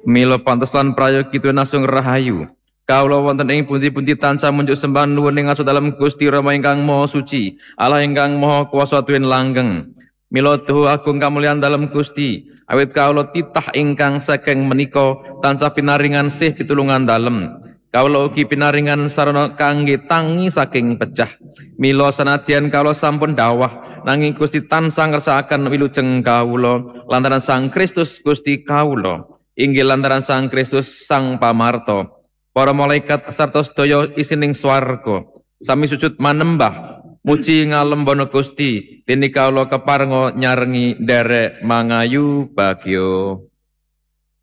Mila pantes lan prayogi tuwin asung rahayu. Kawula wonten ing pundi-pundi tansah munjuk sembah nuwun ing aso dalem Gusti Rama ingkang Maha Suci, Allah ingkang Maha Kuwasa tuwin langgeng. Mila tuhu agung kamulyan dalem Gusti, awit kawula titah ingkang saking menika tansah pinaringan sih pitulungan dalem. Kawula ugi pinaringan sarana kangge tangi saking pecah. Mila sanadyan kawula sampun dawah nanging Gusti tansah ngersakaken wilujeng kawula lantaran Sang Kristus Gusti kawula. Inggih lantaran Sang Kristus Sang Pamarto. Para malaikat sarta sedaya isining swarga sami sujud manembah muji ngalembono Gusti dene kawula keparenga nyarengi nderek mangayu bagya.